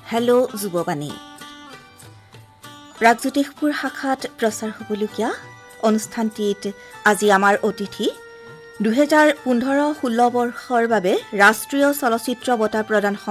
hello' যুৱবাণী Pragjyotishpur শাখাত প্ৰচাৰ হ'বলগীয়া অনুষ্ঠানটিত আজি আমাৰ অতিথি 2015-16 বৰ্ষৰ বাবে ৰাষ্ট্ৰীয় চলচ্চিত্ৰ বঁটা প্ৰদান